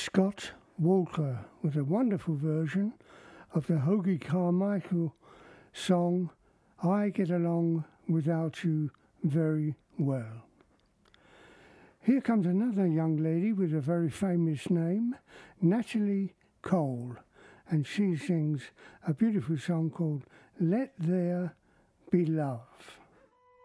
Scott Walker with a wonderful version of the Hoagy Carmichael song, I Get Along Without You Very Well. Here comes another young lady with a very famous name, Natalie Cole, and she sings a beautiful song called Let There Be Love.